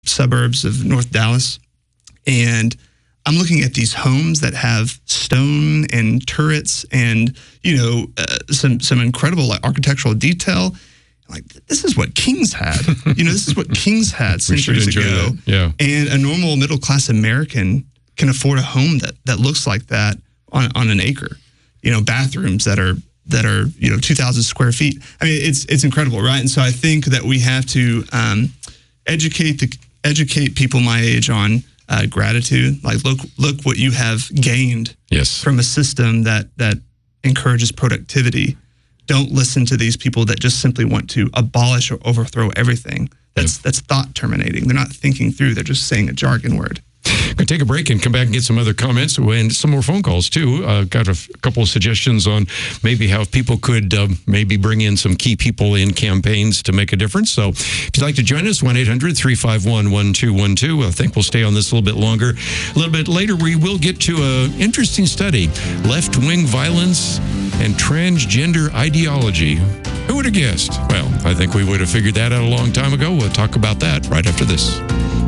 suburbs of North Dallas, and I'm looking at these homes that have stone and turrets and, some incredible like architectural detail. Like, this is what kings had. This is what kings had centuries ago. Yeah. And a normal middle-class American can afford a home that looks like that on an acre. Bathrooms that are 2,000 square feet. I mean, it's incredible, right? And so I think that we have to educate people my age on gratitude. Like, look what you have gained from a system that encourages productivity. Don't listen to these people that just simply want to abolish or overthrow everything. That's thought terminating. They're not thinking through. They're just saying a jargon word. Going to take a break and come back and get some other comments and some more phone calls, too. Got a couple of suggestions on maybe how people could maybe bring in some key people in campaigns to make a difference. So if you'd like to join us, 1-800-351-1212. I think we'll stay on this a little bit longer. A little bit later, we will get to an interesting study, left-wing violence and transgender ideology. Who would have guessed? Well, I think we would have figured that out a long time ago. We'll talk about that right after this.